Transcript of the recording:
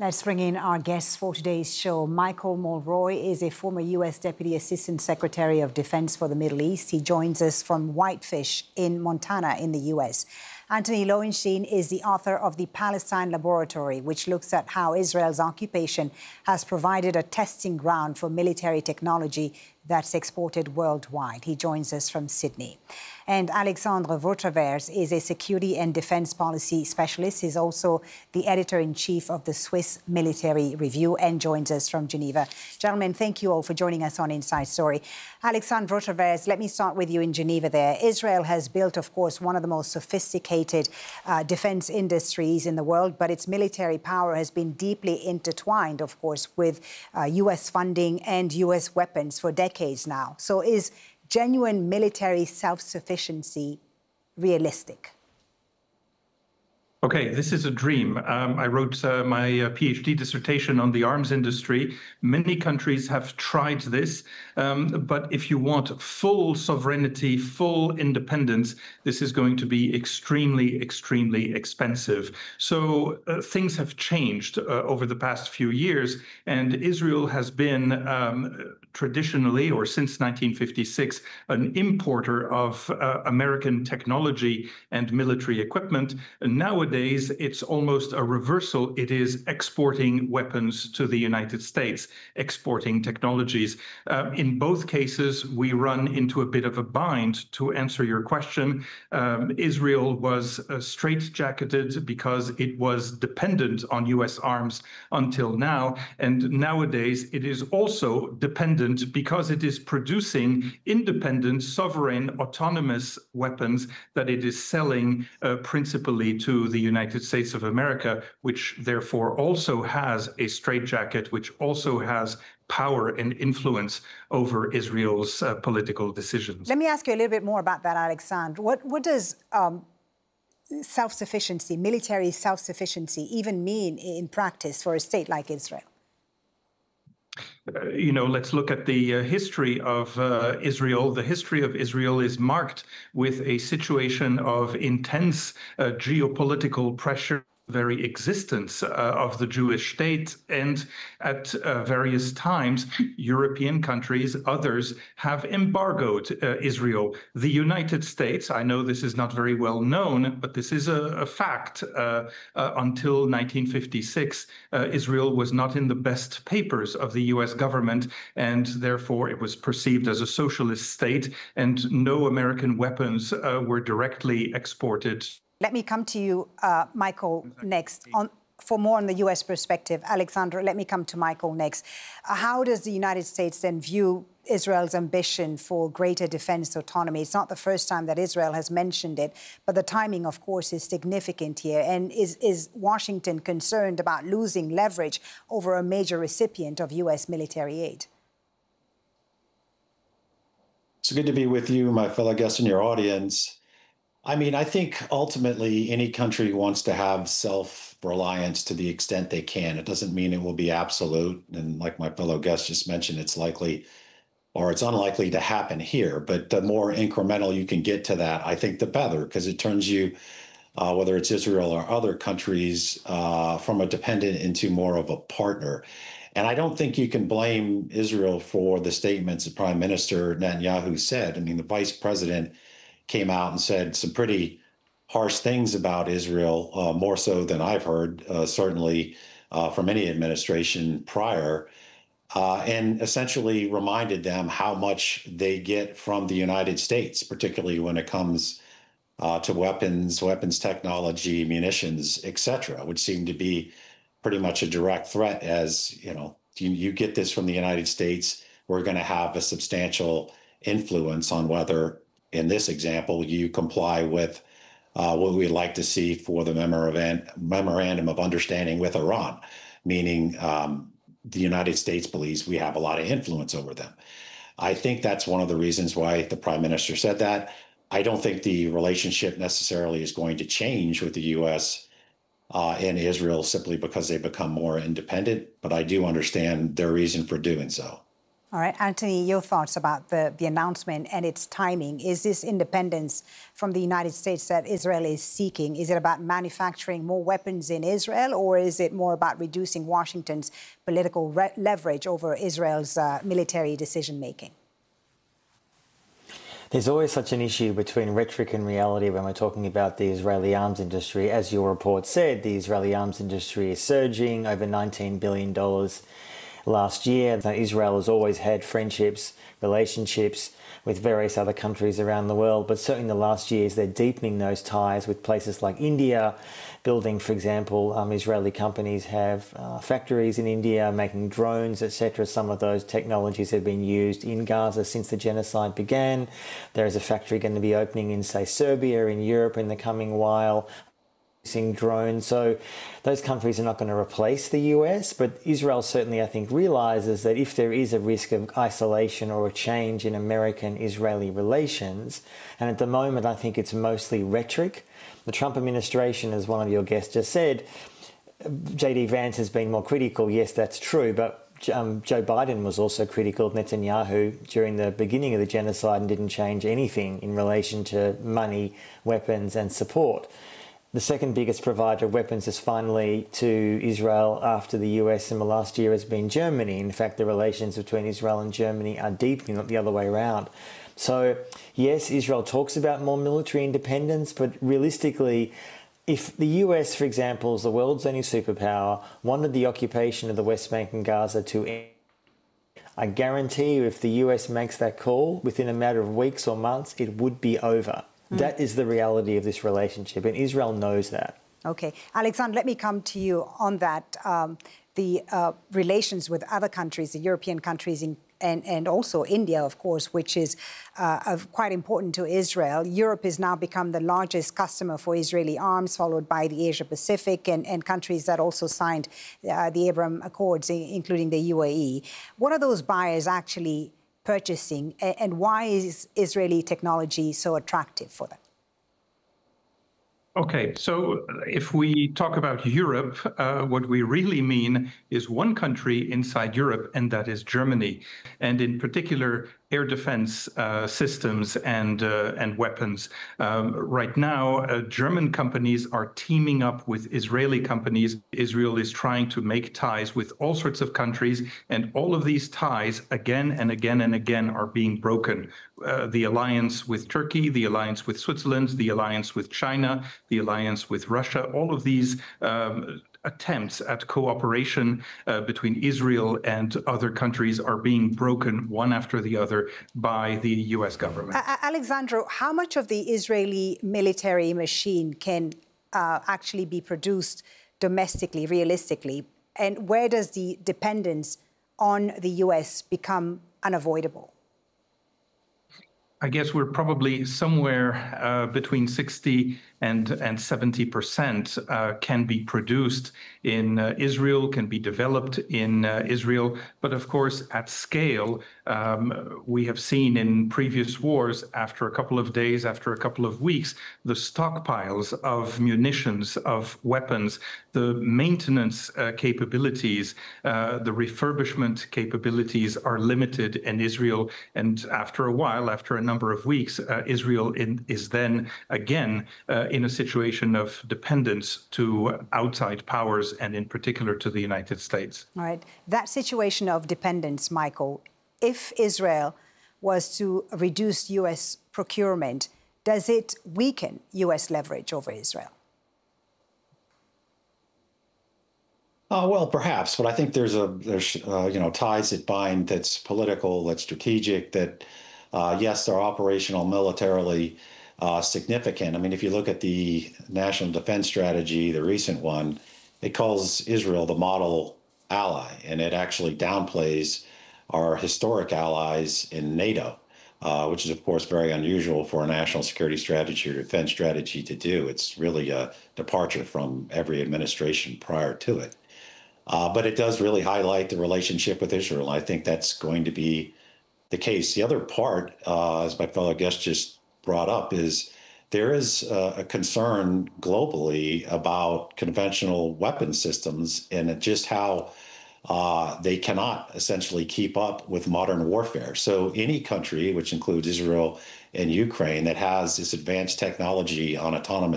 Let's bring in our guests for today's show. Michael Mulroy is a former U.S. Deputy Assistant Secretary of Defense for the Middle East. He joins us from Whitefish in Montana in the U.S. Antony Loewenstein is the author of The Palestine Laboratory, which looks at how Israel's occupation has provided a testing ground for military technology that's exported worldwide. He joins us from Sydney. And Alexandre Vautravers is a security and defense policy specialist. He's also the editor-in-chief of the Swiss Military Review and joins us from Geneva. Gentlemen, thank you all for joining us on Inside Story. Alexandre Vautravers, let me start with you in Geneva there. Israel has built, of course, one of the most sophisticated defense industries in the world, but its military power has been deeply intertwined, of course, with U.S. funding and U.S. weapons for decades now. So is genuine military self-sufficiency realistic? Okay, this is a dream. I wrote my PhD dissertation on the arms industry. Many countries have tried this, but if you want full sovereignty, full independence, this is going to be extremely, extremely expensive. So things have changed over the past few years, and Israel has been traditionally, or since 1956, an importer of American technology and military equipment. And nowadays, it's almost a reversal. It is exporting weapons to the United States, exporting technologies. In both cases, we run into a bit of a bind. To answer your question, Israel was straitjacketed because it was dependent on U.S. arms until now. And nowadays, it is also dependent because it is producing independent, sovereign, autonomous weapons that it is selling principally to the United States of America, which therefore also has a straitjacket, which also has power and influence over Israel's political decisions. Let me ask you a little bit more about that, Alexandre. What does self-sufficiency, military self-sufficiency, even mean in practice for a state like Israel? Let's look at the history of Israel. The history of Israel is marked with a situation of intense geopolitical pressure. Very existence of the Jewish state, and at various times, European countries, others, have embargoed Israel. The United States, I know this is not very well known, but this is a fact. Until 1956, Israel was not in the best papers of the U.S. government, and therefore it was perceived as a socialist state, and no American weapons were directly exported. Let me come to you, Michael, next. For more on the U.S. perspective, Alexandre, let me come to Michael next. How does the United States then view Israel's ambition for greater defense autonomy? It's not the first time that Israel has mentioned it, but the timing, of course, is significant here. And is Washington concerned about losing leverage over a major recipient of U.S. military aid? It's good to be with you, my fellow guests in your audience. I mean, I think ultimately any country wants to have self-reliance to the extent they can. It doesn't mean it will be absolute. And like my fellow guest just mentioned, it's likely or it's unlikely to happen here. But the more incremental you can get to that, I think the better, because it turns you, whether it's Israel or other countries, from a dependent into more of a partner. And I don't think you can blame Israel for the statements that Prime Minister Netanyahu said. I mean, the vice president came out and said some pretty harsh things about Israel, more so than I've heard, certainly from any administration prior, and essentially reminded them how much they get from the United States, particularly when it comes to weapons technology, munitions, et cetera, which seem to be pretty much a direct threat as, you get this from the United States, we're going to have a substantial influence on whether, in this example, you comply with what we'd like to see for the memorandum of understanding with Iran, meaning the United States believes we have a lot of influence over them. I think that's one of the reasons why the Prime Minister said that. I don't think the relationship necessarily is going to change with the U.S. And Israel simply because they become more independent, but I do understand their reason for doing so. All right, Anthony, your thoughts about the announcement and its timing. Is this independence from the United States that Israel is seeking? Is it about manufacturing more weapons in Israel, or is it more about reducing Washington's political leverage over Israel's military decision-making? There's always such an issue between rhetoric and reality when we're talking about the Israeli arms industry. As your report said, the Israeli arms industry is surging, over $19 billion last year. Israel has always had friendships, relationships with various other countries around the world, but certainly in the last years they're deepening those ties with places like India, building, for example, Israeli companies have factories in India making drones, etc. Some of those technologies have been used in Gaza since the genocide began. There is a factory going to be opening in, say, Serbia in Europe in the coming while, using drones. So those countries are not going to replace the US, but Israel certainly, I think, realizes that if there is a risk of isolation or a change in American-Israeli relations, and at the moment I think it's mostly rhetoric. The Trump administration, as one of your guests just said, J.D. Vance has been more critical. Yes, that's true, but Joe Biden was also critical of Netanyahu during the beginning of the genocide and didn't change anything in relation to money, weapons and support. The second biggest provider of weapons is finally to Israel after the US in the last year has been Germany. In fact, the relations between Israel and Germany are deepening, not the other way around. So, yes, Israel talks about more military independence, but realistically, if the US, for example, is the world's only superpower, wanted the occupation of the West Bank and Gaza to end, I guarantee you if the US makes that call, within a matter of weeks or months, it would be over. That is the reality of this relationship, and Israel knows that. Okay. Alexandre, let me come to you on that. The relations with other countries, the European countries, and also India, of course, which is quite important to Israel. Europe has now become the largest customer for Israeli arms, followed by the Asia-Pacific and countries that also signed the Abraham Accords, including the UAE. What are those buyers actually purchasing, and why is Israeli technology so attractive for them? Okay, so if we talk about Europe, what we really mean is one country inside Europe, and that is Germany, and in particular air defense systems and weapons. Right now, German companies are teaming up with Israeli companies. Israel is trying to make ties with all sorts of countries, and all of these ties again and again and again are being broken. The alliance with Turkey, the alliance with Switzerland, the alliance with China, the alliance with Russia, all of these attempts at cooperation between Israel and other countries are being broken one after the other by the US government. Alexandre, how much of the Israeli military machine can actually be produced domestically, realistically? And where does the dependence on the US become unavoidable? I guess we're probably somewhere between 60 and 70% can be produced in Israel, can be developed in Israel. But of course, at scale, we have seen in previous wars, after a couple of days, after a couple of weeks, the stockpiles of munitions, of weapons, the maintenance capabilities, the refurbishment capabilities are limited in Israel. And after a while, after a number of weeks, Israel is then again in a situation of dependence to outside powers, and in particular to the United States. All right. That situation of dependence, Michael, if Israel was to reduce U.S. procurement, does it weaken U.S. leverage over Israel? Well, perhaps, but I think there's ties that bind, that's political, that's strategic, that yes, they're operational militarily significant. I mean, if you look at the National Defense Strategy, the recent one, it calls Israel the model ally, and it actually downplays our historic allies in NATO, which is, of course, very unusual for a national security strategy or defense strategy to do. It's really a departure from every administration prior to it. But it does really highlight the relationship with Israel. I think that's going to be the case. The other part, as my fellow guest just brought up, is there is a concern globally about conventional weapon systems and just how they cannot essentially keep up with modern warfare. So any country, which includes Israel and Ukraine, that has this advanced technology on autonomous